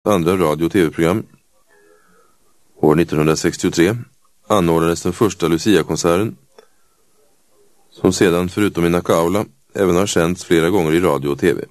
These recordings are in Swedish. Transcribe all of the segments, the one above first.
andra radio- och tv-program. År 1963 anordnades den första Lucia-konserten, som sedan förutom i Nacka Aula även har sänts flera gånger i radio och tv.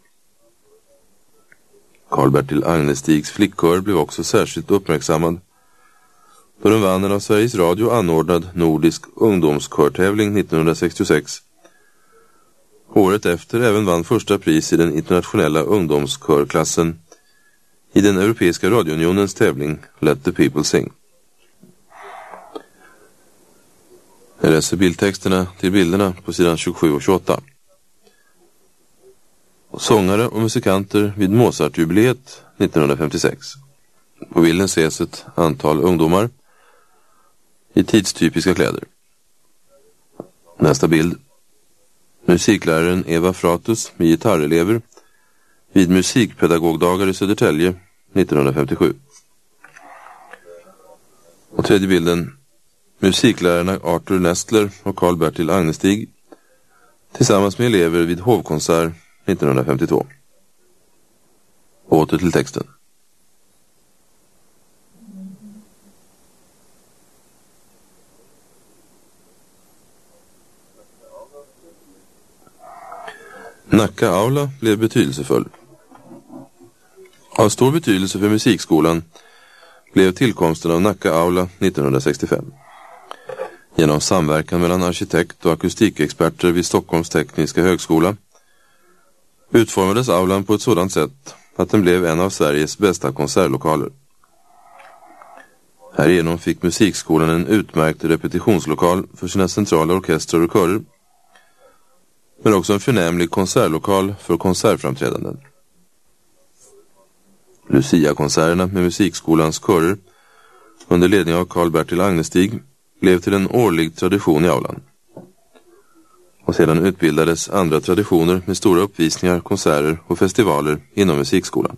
Karl-Bertil Agnestigs flickkör blev också särskilt uppmärksammad då den vann en av Sveriges Radio anordnad nordisk ungdomskörtävling 1966. Året efter även vann första pris i den internationella ungdomskörklassen i den Europeiska radiounionens tävling Let the People Sing. Jag läser bildtexterna till bilderna på sidan 27 och 28. Sångare och musikanter vid Mozart-jubileet 1956. På bilden ses ett antal ungdomar i tidstypiska kläder. Nästa bild. Musikläraren Eva Fratus med gitarrelever vid musikpedagogdagar i Södertälje 1957. Och tredje bilden. Musiklärarna Arthur Nestler och Karl-Bertil Agnestig tillsammans med elever vid hovkonsert 1952. Åter till texten. Nacka Aula blev betydelsefull. Av stor betydelse för musikskolan blev tillkomsten av Nacka Aula 1965. Genom samverkan mellan arkitekt- och akustikexperter vid Stockholms tekniska högskola utformades aulan på ett sådant sätt att den blev en av Sveriges bästa konsertlokaler. Härigenom fick musikskolan en utmärkt repetitionslokal för sina centrala orkestrar och körer, men också en förnämlig konsertlokal för konsertframträdanden. Lucia-konserterna med musikskolans körer under ledning av Karl-Bertil Agnestig blev till en årlig tradition i aulan. Och sedan utbildades andra traditioner med stora uppvisningar, konserter och festivaler inom musikskolan.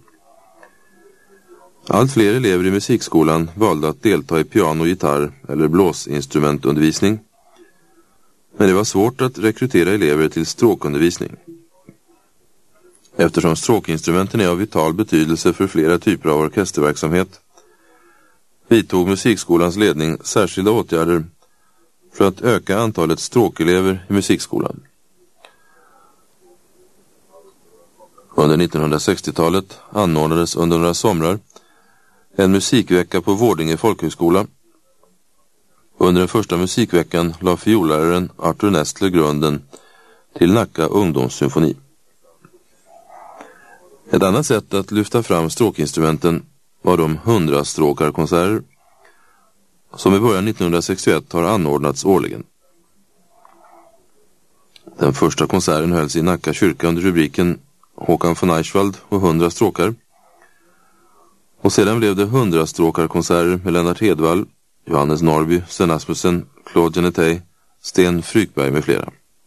Allt fler elever i musikskolan valde att delta i piano, gitarr eller blåsinstrumentundervisning, men det var svårt att rekrytera elever till stråkundervisning. Eftersom stråkinstrumenten är av vital betydelse för flera typer av orkesterverksamhet vidtog musikskolans ledning särskilda åtgärder för att öka antalet stråkelever i musikskolan. Under 1960-talet anordnades under några somrar en musikvecka på Vårdinge folkhögskola. Under den första musikveckan la fiolläraren Arthur Nestler grunden till Nacka ungdomssymfoni. Ett annat sätt att lyfta fram stråkinstrumenten var de 100-stråkarkonserter som i början 1961 har anordnats årligen. Den första konserten hölls i Nacka kyrka under rubriken Håkan von Eichwald och 100 stråkar. Och sedan blev det 100-stråkarkonserter med Lennart Hedvall, Johannes Norby, Sven Asmussen, Claude Genetey, Sten Frykberg med flera.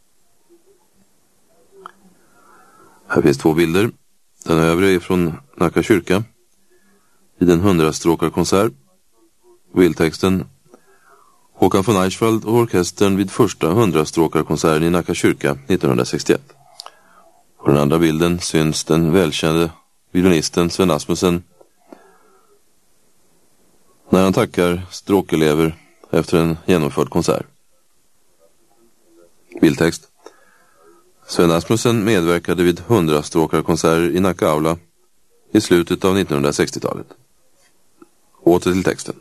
Här finns två bilder. Den övre är från Nacka kyrka vid en 100-stråkarkonsert. Bildtexten: Håkan von Eichwald och orkestern vid första 100-stråkarkonserten i Nacka kyrka 1961. På den andra bilden syns den välkände violinisten Sven Asmussen när han tackar stråkelever efter en genomförd konsert. Bildtext: Sven Asmussen medverkade vid 100-stråkarkonserter i Nacka Aula i slutet av 1960-talet. Åter till texten.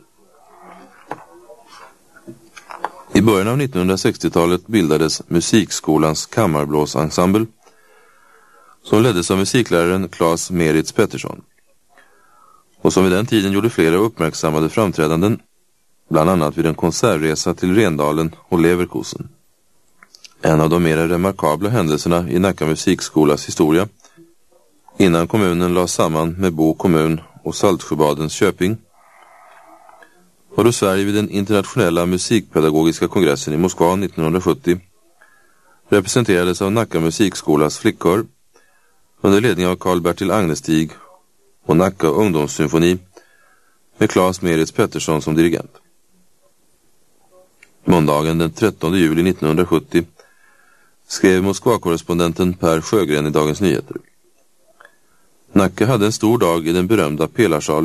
I början av 1960-talet bildades musikskolans kammarblåsensemble som leddes av musikläraren Claes Meritz Pettersson och som vid den tiden gjorde flera uppmärksammade framträdanden, bland annat vid en konsertresa till Rendalen och Leverkusen. En av de mer remarkabla händelserna i Nacka musikskolas historia, innan kommunen lades samman med Bo kommun och Saltsjöbadens Köping, var då Sverige vid den internationella musikpedagogiska kongressen i Moskva 1970 representerades av Nacka musikskolas flickkör under ledning av Karl-Bertil Agnestig och Nacka ungdomssymfoni med Claes Meritz Pettersson som dirigent. Måndagen den 13 juli 1970 skrev Moskva-korrespondenten Per Sjögren i Dagens Nyheter: Nacka hade en stor dag i den berömda pelarsalen